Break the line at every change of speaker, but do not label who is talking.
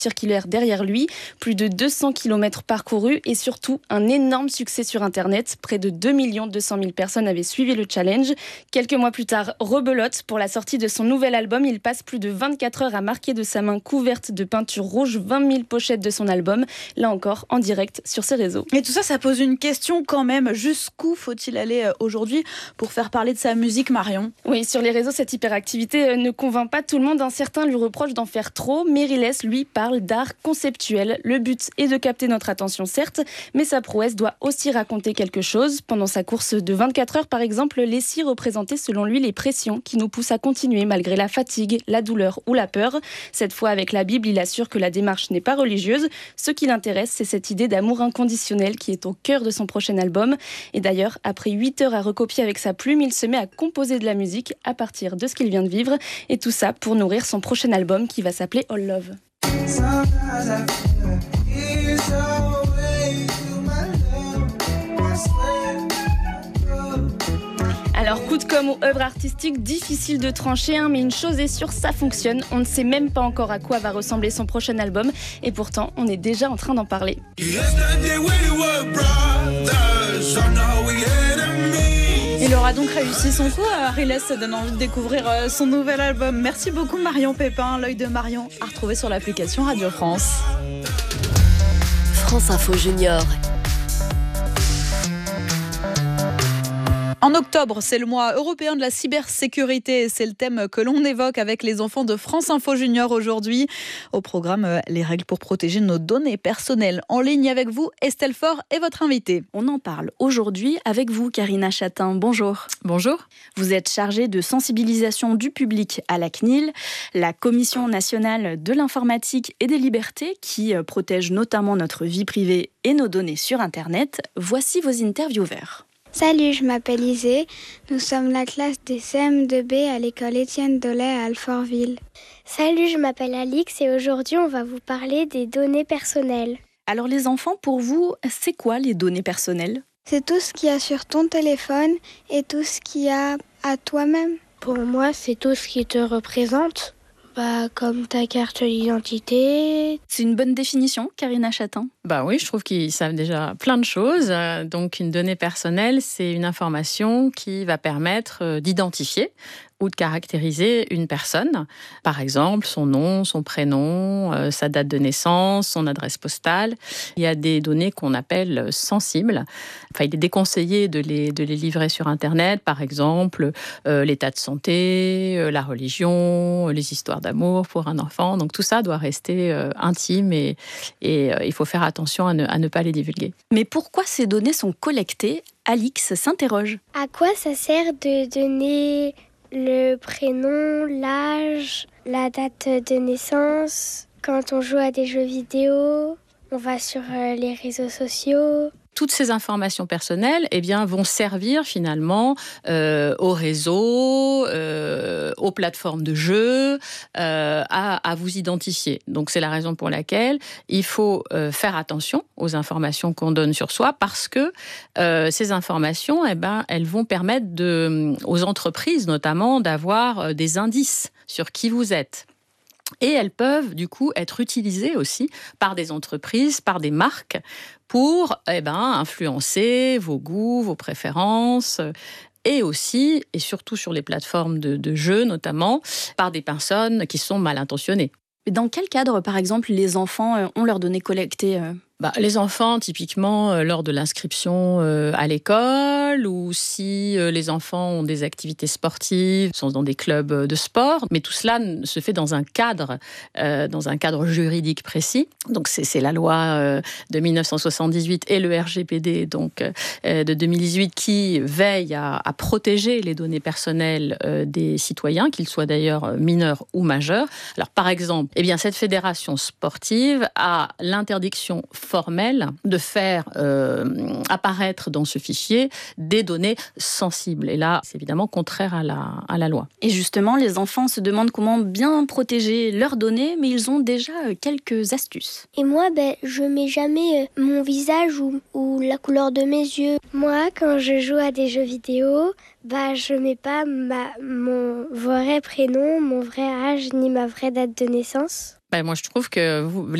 circulaire derrière lui, plus de 200 km parcourus et surtout un énorme succès sur Internet. Près de 2 200 000 personnes avaient suivi le challenge. Quelques mois plus tard, rebelote, pour la sortie de son nouvel album, il passe plus de 24 heures à marquer de sa main couverte de peinture rouge 20 000 pochettes de son album, là encore en direct sur ses réseaux.
Et tout ça, ça pose une question quand même. Jusqu'où faut-il aller aujourd'hui pour faire parler de sa musique, Marion ?
Oui, sur les réseaux, cette hyperactivité ne convainc pas tout le monde. Certains lui reprochent d'en faire trop. Meriles, lui, parle d'art conceptuel. Le but est de capter notre attention, certes, mais sa prouesse doit aussi raconter quelque chose. Pendant sa course de 24 heures, par exemple, Lessie représentait selon lui les pressions qui nous poussent à continuer malgré la fatigue, la douleur ou la peur. Cette fois, avec la Bible, il assure que la démarche n'est pas religieuse. Ce qui l'intéresse, c'est cette idée d'amour inconditionnel qui est au cœur de son prochain album. Et d'ailleurs, après 8 heures à recopier avec sa plume, il se met à composer de la musique à partir de ce qu'il vient de vivre. Et tout ça pour nourrir son prochain album qui va s'appeler All Love. Alors, coup de com' ou œuvre artistique, difficile de trancher, mais une chose est sûre, ça fonctionne. On ne sait même pas encore à quoi va ressembler son prochain album, et pourtant, on est déjà en train d'en parler.
Il aura donc réussi son coup. Riles donne envie de découvrir son nouvel album. Merci beaucoup Marion Pépin. L'œil de Marion à retrouver sur l'application Radio France.
France Info Junior.
En octobre, c'est le mois européen de la cybersécurité. C'est le thème que l'on évoque avec les enfants de France Info Junior aujourd'hui. Au programme, les règles pour protéger nos données personnelles. En ligne avec vous, Estelle Faure est votre invitée.
On en parle aujourd'hui avec vous, Karina Chatin. Bonjour.
Bonjour.
Vous êtes chargée de sensibilisation du public à la CNIL, la Commission nationale de l'informatique et des libertés, qui protège notamment notre vie privée et nos données sur Internet. Voici vos intervieweurs.
Salut, je m'appelle Isée. Nous sommes la classe des CM2B à l'école Étienne Dolay à Alfortville.
Salut, je m'appelle Alix et aujourd'hui on va vous parler des données personnelles.
Alors les enfants, pour vous, c'est quoi les données personnelles ?
C'est tout ce qu'il y a sur ton téléphone et tout ce qu'il y a à toi-même.
Pour moi, c'est tout ce qui te représente. Comme ta carte d'identité.
C'est une bonne définition, Karina Chatin.
Oui, je trouve qu'ils savent déjà plein de choses. Donc, une donnée personnelle, c'est une information qui va permettre d'identifier ou de caractériser une personne. Par exemple, son nom, son prénom, sa date de naissance, son adresse postale. Il y a des données qu'on appelle sensibles. Il est déconseillé de les livrer sur Internet. Par exemple, l'état de santé, la religion, les histoires d'amour pour un enfant. Donc tout ça doit rester intime et il faut faire attention à ne pas les divulguer.
Mais pourquoi ces données sont collectées ? Alix s'interroge.
À quoi ça sert de donner le prénom, l'âge, la date de naissance? Quand on joue à des jeux vidéo, on va sur les réseaux sociaux.
Toutes ces informations personnelles vont servir finalement aux réseaux, aux plateformes de jeux, à vous identifier. Donc c'est la raison pour laquelle il faut faire attention aux informations qu'on donne sur soi parce que ces informations, elles vont permettre aux entreprises notamment d'avoir des indices sur qui vous êtes. Et elles peuvent, du coup, être utilisées aussi par des entreprises, par des marques, pour influencer vos goûts, vos préférences, et aussi, et surtout sur les plateformes de jeux notamment, par des personnes qui sont mal intentionnées.
Dans quel cadre, par exemple, les enfants ont leurs données collectées ?
Les enfants, typiquement, lors de l'inscription à l'école, ou si les enfants ont des activités sportives, sont dans des clubs de sport. Mais tout cela se fait dans un cadre juridique précis. Donc, c'est la loi de 1978 et le RGPD de 2018 qui veillent à protéger les données personnelles des citoyens, qu'ils soient d'ailleurs mineurs ou majeurs. Alors, par exemple, cette fédération sportive a l'interdiction formelle de faire apparaître dans ce fichier des données sensibles. Et là, c'est évidemment contraire à la loi.
Et justement, les enfants se demandent comment bien protéger leurs données, mais ils ont déjà quelques astuces.
Et moi, je mets jamais mon visage ou la couleur de mes yeux. Moi, quand je joue à des jeux vidéo, je mets pas mon vrai prénom, mon vrai âge, ni ma vraie date de naissance.
Moi, je trouve que